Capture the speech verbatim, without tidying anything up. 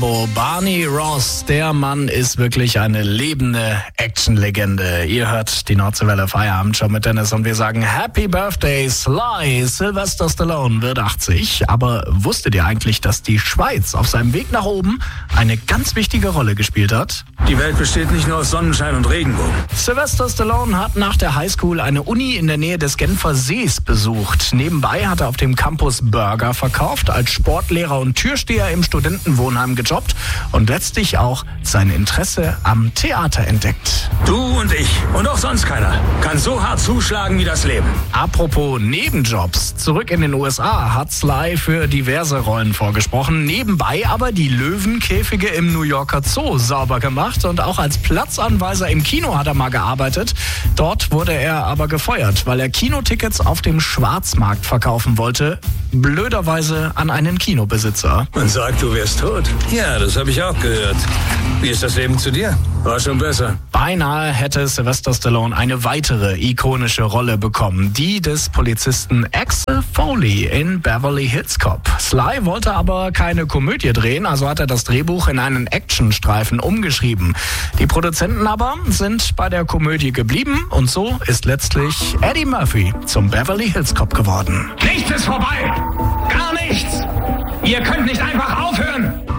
Rambo. Barney Ross, der Mann ist wirklich eine lebende Actionlegende. Ihr hört die Nordseewelle Feierabend schon mit Dennis und wir sagen Happy Birthday, Sly. Sylvester Stallone wird achtzig. Aber wusstet ihr eigentlich, dass die Schweiz auf seinem Weg nach oben eine ganz wichtige Rolle gespielt hat? Die Welt besteht nicht nur aus Sonnenschein und Regenbogen. Sylvester Stallone hat nach der Highschool eine Uni in der Nähe des Genfer Sees besucht. Nebenbei hat er auf dem Campus Burger verkauft, als Sportlehrer und Türsteher im Studentenwohnheim gejobbt und letztlich auch sein Interesse am Theater entdeckt. Du und ich und auch sonst keiner kann so hart zuschlagen wie das Leben. Apropos Nebenjobs. Zurück in den U S A hat Sly für diverse Rollen vorgesprochen, nebenbei aber die Löwenkäfige im New Yorker Zoo sauber gemacht und auch als Platzanweiser im Kino hat er mal gearbeitet. Dort wurde er aber gefeuert, weil er Kinotickets auf dem Schwarzmarkt verkaufen wollte. Blöderweise an einen Kinobesitzer. Man sagt, du wärst tot. Ja, das habe ich auch gehört. Wie ist das Leben zu dir? War schon besser. Beinahe hätte Sylvester Stallone eine weitere ikonische Rolle bekommen, die des Polizisten Axel Foley in Beverly Hills Cop. Sly wollte aber keine Komödie drehen, also hat er das Drehbuch in einen Actionstreifen umgeschrieben. Die Produzenten aber sind bei der Komödie geblieben und so ist letztlich Eddie Murphy zum Beverly Hills Cop geworden. Nichts ist vorbei! Gar nichts! Ihr könnt nicht einfach aufhören!